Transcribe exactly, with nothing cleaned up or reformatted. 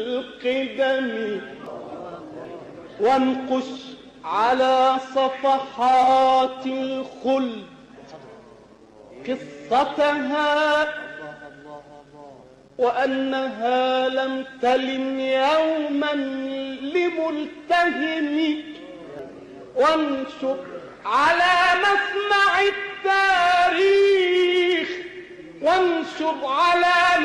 القدم وانقش على صفحات الخلد قصتها وأنها لم تلم يوما لملتهم، وانشر على مسمع التاريخ وانشر على